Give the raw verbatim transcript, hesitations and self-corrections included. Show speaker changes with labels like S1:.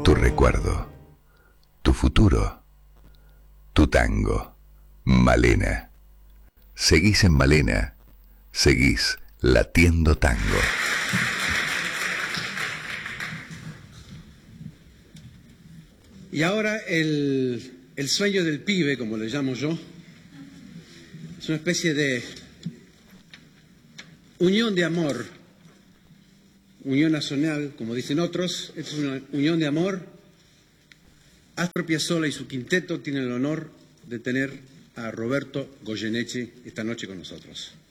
S1: tu recuerdo, tu futuro, tu tango. Malena. Seguís en Malena, seguís latiendo tango.
S2: Y ahora el, el sueño del pibe, como le llamo yo, es una especie de unión de amor, unión nacional, como dicen otros. Esta es una unión de amor. Astor Piazzolla y su quinteto tienen el honor de tener a Roberto Goyeneche esta noche con nosotros.